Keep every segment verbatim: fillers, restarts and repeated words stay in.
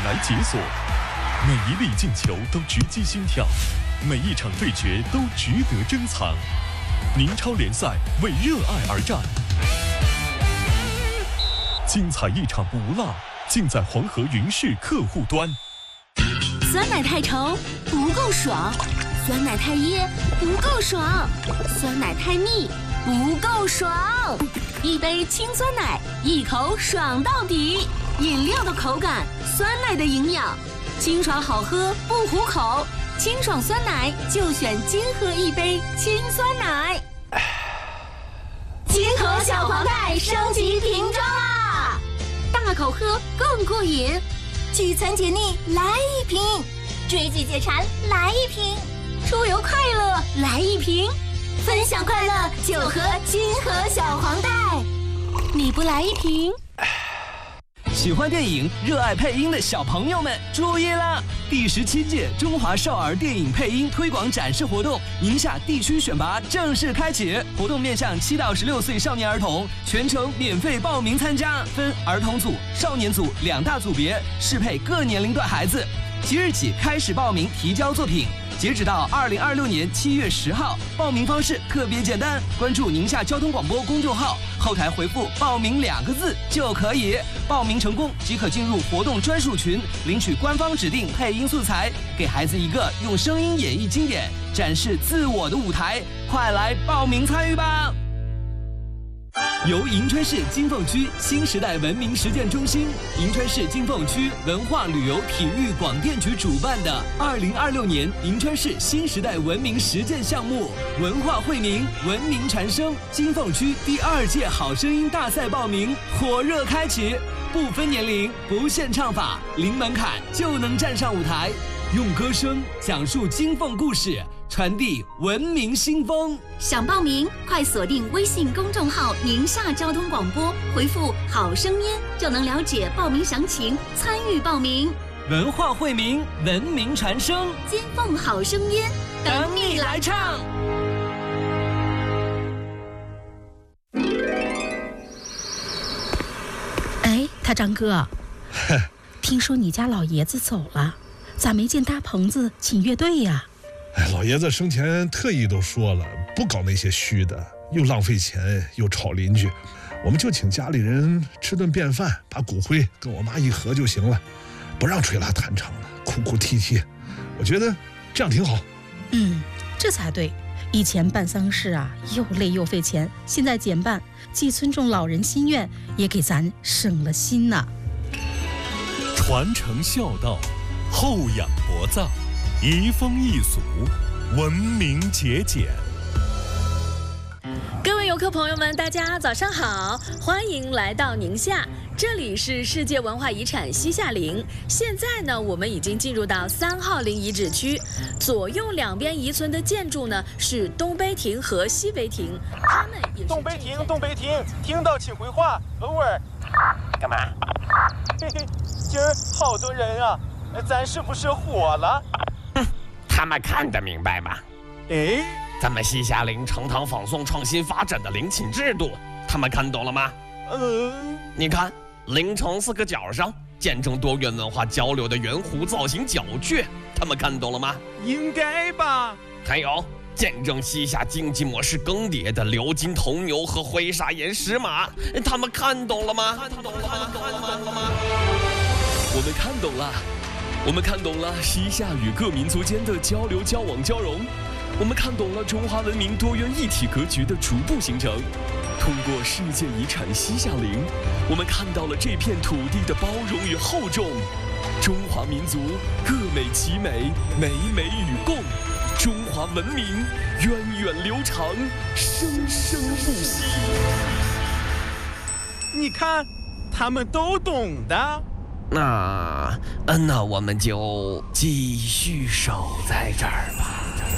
来解锁。每一粒进球都直击心跳，每一场对决都值得珍藏。宁超联赛为热爱而战，精彩一场不落，尽在黄河云视客户端。 酸奶太稠不够爽，酸奶太噎不够爽，酸奶太腻不够爽。一杯清酸奶，一口爽到底。饮料的口感，酸奶的营养，清爽好喝不糊口。清爽酸奶就选金河一杯清酸奶。金河小黄袋升级瓶装啦，大口喝更过瘾。聚餐解腻来一瓶，追剧解馋来一瓶，出游快乐来一瓶，分享快乐就喝金河小黄袋。你不来一瓶？ 喜欢电影、热爱配音的小朋友们注意了！第十七届中华少儿电影配音推广展示活动宁夏地区选拔正式开启，活动面向七到十六岁少年儿童，全程免费报名参加，分儿童组、少年组两大组别，适配各年龄段孩子。即日起开始报名提交作品，截止到二零二六年七月十号。报名方式特别简单，关注宁夏交通广播公众号，后台回复“报名”两个字就可以。报名成功即可进入活动专属群，领取官方指定配音素材，给孩子一个用声音演绎经典、展示自我的舞台。快来报名参与吧！由银川市金凤区新时代文明实践中心、银川市金凤区文化旅游体育广电局主办的二零二六年银川市新时代文明实践项目“文化惠民，文明传声”金凤区第二届好声音大赛报名火热开启，不分年龄，不限唱法，零门槛就能站上舞台，用歌声讲述金凤故事，传递文明新风。 想报名，快锁定微信公众号“宁夏交通广播”，回复“好声音”就能了解报名详情，参与报名。 文化惠民，文明传声， 金凤好声音， 等你来唱。 哎，他张哥，听说你家老爷子走了，咋没见搭棚子请乐队呀？ 哎，老爷子生前特意都说了，不搞那些虚的，又浪费钱又吵邻居，我们就请家里人吃顿便饭，把骨灰跟我妈一合就行了，不让吹拉弹唱的，哭哭啼啼，我觉得这样挺好。 嗯，这才对。以前办丧事啊，又累又费钱，现在减半，既尊重老人心愿，也给咱省了心呐。 传承孝道，厚养薄葬，移风易俗，文明节俭。 各位游客朋友们，大家早上好，欢迎来到宁夏，这里是世界文化遗产西夏陵。现在呢，我们已经进入到三号陵遗址区，左右两边遗存的建筑呢是东碑亭和西碑亭，他们也是东碑亭，东碑亭，听到请回话。over。干嘛？嘿嘿，今儿好多人啊，咱是不是火了？ 哼，他们看得明白吗？ 哎， 咱们西夏陵呈堂仿宋创新发展的陵寝制度，他们看懂了吗？ 呃， 你看，陵城四个角上见证多元文化交流的圆弧造型角阙，他们看懂了吗？ 应该吧。 还有，见证西夏经济模式更迭的鎏金铜牛和灰砂岩石马，他们看懂了吗？看懂了吗？看懂了吗？ 我们看懂了，我们看懂了西夏与各民族间的交流、交往、交融。我们看懂了中华文明多元一体格局的逐步形成。通过世界遗产西夏陵，我们看到了这片土地的包容与厚重。中华民族各美其美，美美与共。中华文明源远流长，生生不息。 你看，他们都懂的。 那，嗯，那我们就继续守在这儿吧。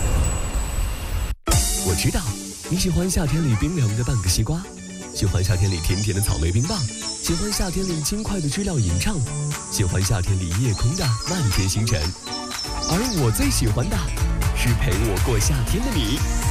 我知道你喜欢夏天里冰凉的半个西瓜，喜欢夏天里甜甜的草莓冰棒，喜欢夏天里轻快的知了吟唱，喜欢夏天里夜空的漫天星辰。而我最喜欢的是陪我过夏天的你。